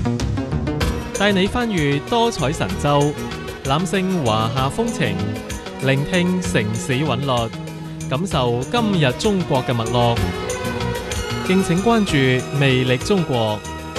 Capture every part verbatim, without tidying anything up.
帶你翻閱多彩神州，攬勝華夏風情，聆聽城市韻律，感受今日中國嘅脈絡。敬請關注魅力中國。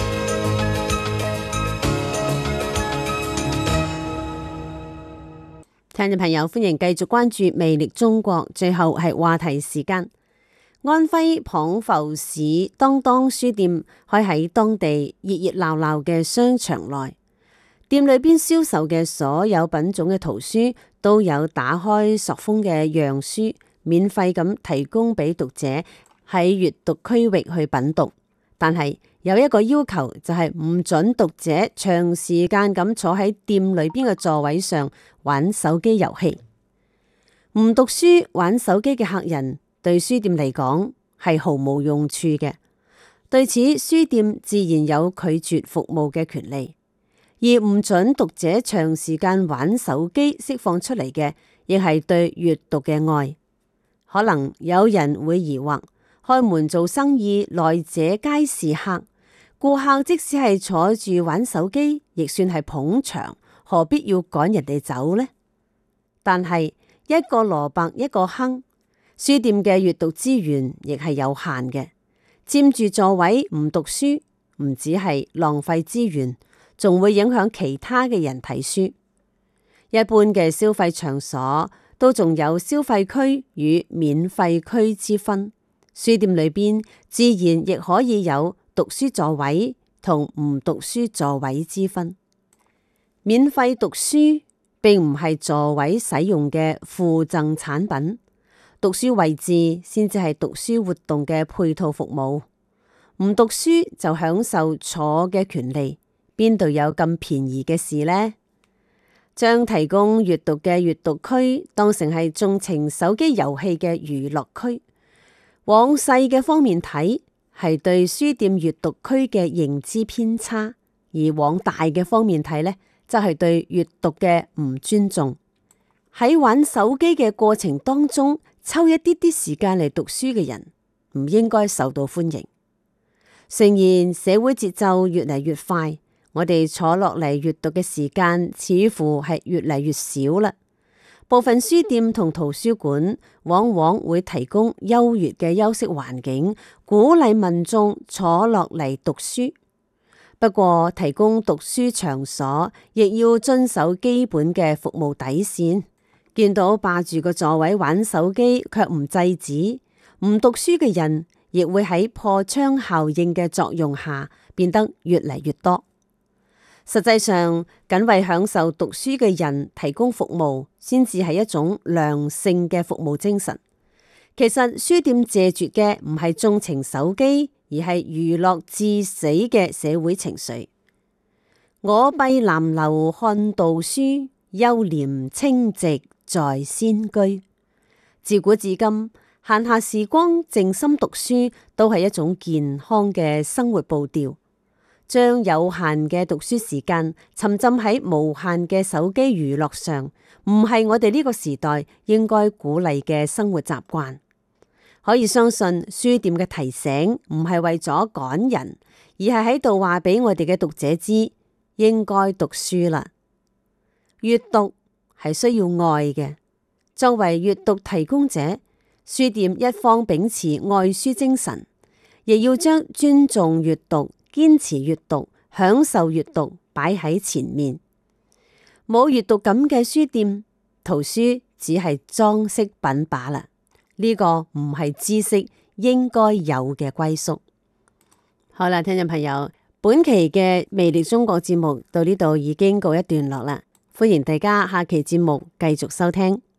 聽眾朋友，歡迎繼續關注魅力中國。最後係話題時間。安徽蚌埠市當當書店開喺當地熱熱鬧鬧嘅商場內，店裏邊銷售嘅所有品種嘅圖書都有打開塑封嘅樣書，免費咁提供俾讀者喺閱讀區域去品讀。但係有一個要求，就係唔准讀者長時間咁坐喺店裏邊嘅座位上玩手機遊戲。唔讀書玩手機嘅客人對書店嚟講係毫無用處嘅，對此書店自然有拒絕服務嘅權利。而唔准讀者長時間玩手機釋放出嚟嘅，亦係對閱讀嘅愛。可能有人會疑惑，開門做生意，來者皆是客，顧客即使係坐住玩手機，亦算係捧場，何必要趕人哋走呢？但係一個蘿蔔一個坑，書店嘅閱讀資源亦係有限嘅，佔住座位唔讀書，唔止係浪費資源，仲會影響其他嘅人睇書。一般嘅消費場所都仲有消費區與免費區之分，書店裏邊自然亦可以有讀書座位同唔讀書座位之分。免費讀書並唔係座位使用嘅附贈產品，讀書位置先至係讀書活動嘅配套服務。唔讀書就享受坐嘅權利，邊度有咁便宜嘅事呢？將提供閱讀嘅閱讀區當成係縱情手機遊戲嘅娛樂區，往細嘅方面睇係對書店閱讀區嘅認知偏差，而往大嘅方面睇呢，就係對閱讀嘅唔尊重。喺玩手機嘅過程當中，抽一啲啲時間嚟讀書嘅人唔應該受到歡迎。誠然，社會節奏越嚟越快，我哋坐落嚟閱讀嘅時間似乎係越嚟越少啦。部分書店同圖書館往往會提供優越嘅休息環境，鼓勵民眾坐落嚟讀書。不過，提供讀書場所亦要遵守基本嘅服務底線。見到霸住個座位玩手機卻唔制止，唔讀書嘅人亦會喺破窗效應嘅作用下變得越嚟越多。實際上，僅為享受讀書嘅人提供服務，先至係一種良性嘅服務精神。其實書店謝絕嘅唔係縱情手機，而係娛樂至死嘅社會情緒。我閉南樓看道書，幽簾清寂在仙居。自古至今，閒暇時光靜心讀書都係一種健康嘅生活步調。將有限嘅讀書時間沉浸喺無限嘅手機娛樂上，唔係我哋呢個時代應該鼓勵嘅生活習慣。可以相信書店嘅提醒唔係為咗趕人，而係喺度話俾我哋嘅讀者知，應該讀書啦。閱讀係需要愛嘅，作為閱讀提供者，書店一方秉持愛書精神，亦要將尊重閱讀、堅持閱讀、享受閱讀擺喺前面。冇閱讀感嘅書店，圖書只係裝飾品罷啦。呢個唔係知識應該有嘅歸宿。好啦，聽眾朋友，本期嘅魅力中國節目到呢度已經告一段落啦。歡迎大家下期節目繼續收聽。